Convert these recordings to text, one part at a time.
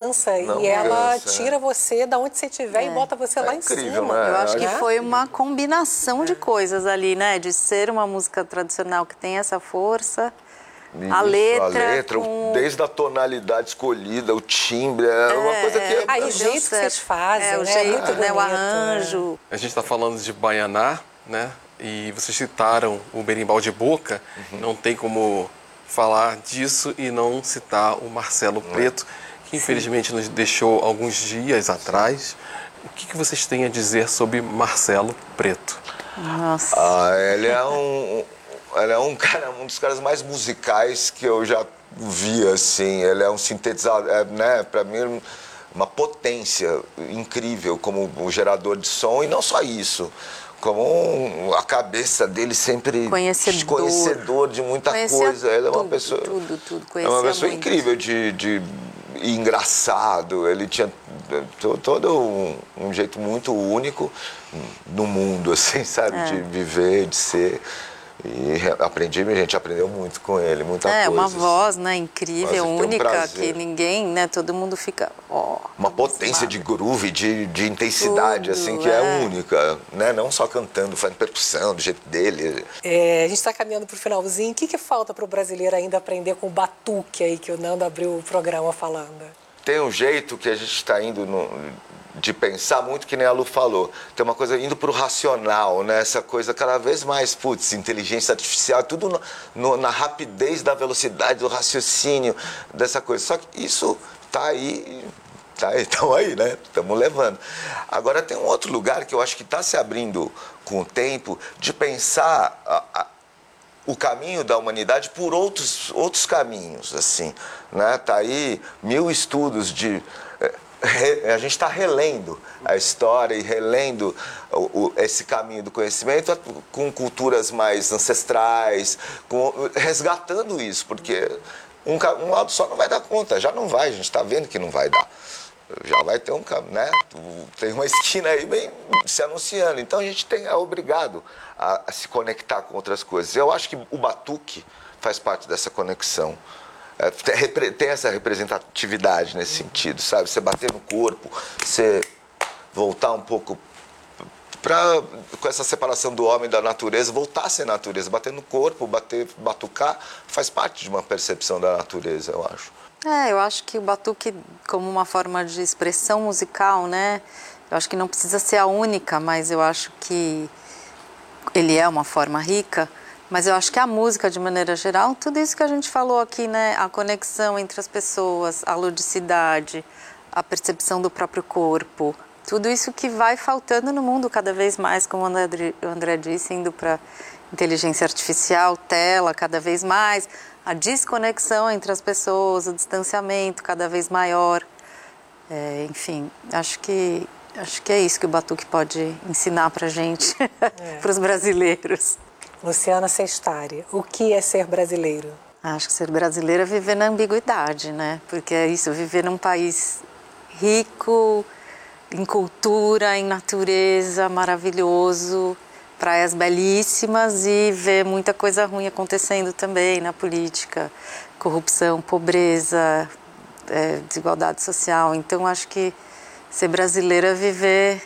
cansa. E ela tira você da onde você estiver e bota você lá em incrível, cima. né? Eu acho que foi uma combinação de coisas ali, né? De ser uma música tradicional que tem essa força. Isso, A letra desde a tonalidade escolhida, o timbre, é uma coisa que... Aí o jeito que vocês fazem, o né? jeito, Muito né? O bonito, arranjo. A gente está falando de Baianá, né? E vocês citaram o berimbau de boca. Não tem como falar disso e não citar o Marcelo Preto, que infelizmente nos deixou alguns dias atrás. O que vocês têm a dizer sobre Marcelo Preto? Nossa. Ele é um cara, um dos caras mais musicais que eu já vi, assim. Ele é um sintetizador, né? Para mim, uma potência incrível como um gerador de som. E não só isso, como a cabeça dele sempre conhecedor de muita coisa. Ele é uma pessoa, tudo. É uma pessoa incrível de engraçado. Ele tinha todo um jeito muito único no mundo, assim, sabe? De viver, de ser. E a gente aprendeu muito com ele, muita coisa. É uma voz, né, incrível, única, que ninguém, né, todo mundo fica... uma potência de groove, de intensidade, assim, que é única, né? Não só cantando, fazendo percussão do jeito dele. A gente está caminhando para o finalzinho. O que falta para o brasileiro ainda aprender com o batuque aí, que o Nando abriu o programa falando? Tem um jeito que a gente está indo de pensar muito, que nem a Lu falou. Tem uma coisa indo para o racional, né? Essa coisa cada vez mais, inteligência artificial, tudo na rapidez da velocidade, do raciocínio, dessa coisa. Só que isso está aí, estamos aí, né? Estamos levando. Agora tem um outro lugar que eu acho que está se abrindo com o tempo, de pensar o caminho da humanidade por outros caminhos, assim, né? Tá aí 1000 estudos a gente está relendo a história e relendo esse caminho do conhecimento com culturas mais ancestrais, resgatando isso, porque um lado só não vai dar conta, já não vai, a gente está vendo que não vai dar. Já vai ter né? Tem uma esquina aí bem se anunciando. Então a gente é obrigado a se conectar com outras coisas. Eu acho que o batuque faz parte dessa conexão. Tem essa representatividade nesse sentido, sabe? Você bater no corpo, você voltar um pouco com essa separação do homem e da natureza, voltar a ser natureza. Bater no corpo, batucar, faz parte de uma percepção da natureza, eu acho. Eu acho que o batuque, como uma forma de expressão musical, né? Eu acho que não precisa ser a única, mas eu acho que ele é uma forma rica. Mas eu acho que a música, de maneira geral, tudo isso que a gente falou aqui, né? A conexão entre as pessoas, a ludicidade, a percepção do próprio corpo, tudo isso que vai faltando no mundo cada vez mais, como o André disse, indo para inteligência artificial, tela cada vez mais, a desconexão entre as pessoas, o distanciamento cada vez maior. Enfim, acho que é isso que o batuque pode ensinar para a gente, para os brasileiros. Luciana Sestari, o que é ser brasileiro? Acho que ser brasileiro é viver na ambiguidade, né? Porque é isso, viver num país rico em cultura, em natureza, maravilhoso, praias belíssimas e ver muita coisa ruim acontecendo também na política, corrupção, pobreza, desigualdade social. Então, acho que ser brasileiro é viver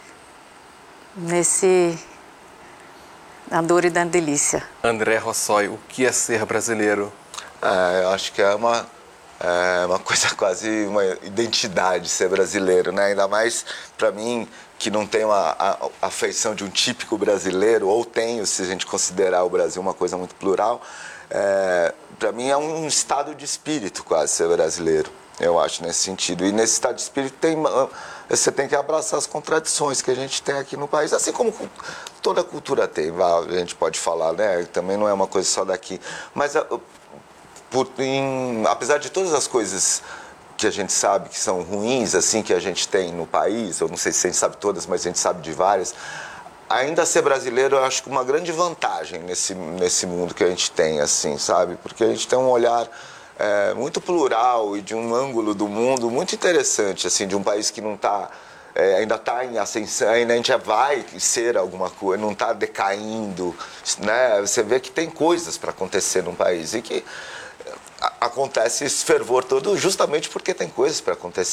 na dor e na delícia. André Rossoi, o que é ser brasileiro? Eu acho que é uma coisa quase uma identidade ser brasileiro, né? Ainda mais para mim, que não tenho a feição de um típico brasileiro, ou tenho, se a gente considerar o Brasil uma coisa muito plural, para mim é um estado de espírito quase ser brasileiro, eu acho, nesse sentido. E nesse estado de espírito você tem que abraçar as contradições que a gente tem aqui no país, assim como toda cultura tem, a gente pode falar, né? Também não é uma coisa só daqui. Mas, apesar de todas as coisas que a gente sabe que são ruins, assim, que a gente tem no país, eu não sei se a gente sabe todas, mas a gente sabe de várias, ainda ser brasileiro eu acho que uma grande vantagem nesse mundo que a gente tem, assim, sabe? Porque a gente tem um olhar muito plural e de um ângulo do mundo muito interessante, assim, de um país que não está, ainda está em ascensão, ainda a gente já vai ser alguma coisa, não está decaindo, né? Você vê que tem coisas para acontecer num país e que acontece esse fervor todo justamente porque tem coisas para acontecer.